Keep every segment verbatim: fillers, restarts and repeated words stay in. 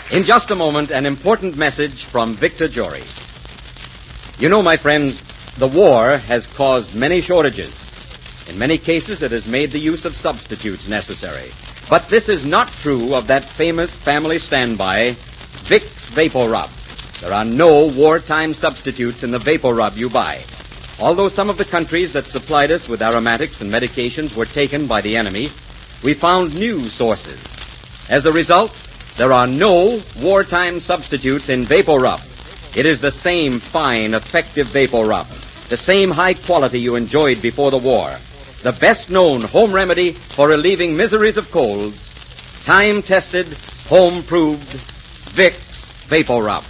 In just a moment, an important message from Victor Jory. You know, my friends, the war has caused many shortages. In many cases, it has made the use of substitutes necessary. But this is not true of that famous family standby, Vicks Vapor Rub. There are no wartime substitutes in the Vapor Rub you buy. Although some of the countries that supplied us with aromatics and medications were taken by the enemy, we found new sources. As a result, there are no wartime substitutes in Vapor Rub. It is the same fine, effective Vapor Rub, the same high quality you enjoyed before the war, the best-known home remedy for relieving miseries of colds, time-tested, home-proved Vicks Vapor Rub.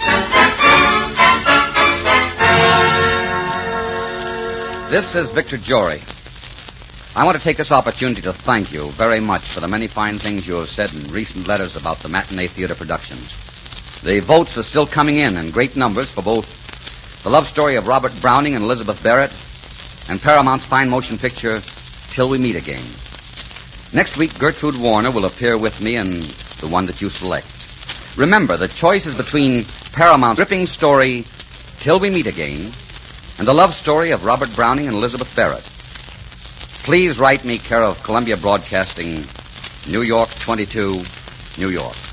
This is Victor Jory. I want to take this opportunity to thank you very much for the many fine things you have said in recent letters about the matinee theater productions. The votes are still coming in in great numbers for both the love story of Robert Browning and Elizabeth Barrett and Paramount's fine motion picture, Till We Meet Again. Next week, Gertrude Warner will appear with me in the one that you select. Remember, the choice is between Paramount's gripping story, Till We Meet Again, and the love story of Robert Browning and Elizabeth Barrett. Please write me care of Columbia Broadcasting, New York twenty-two, New York.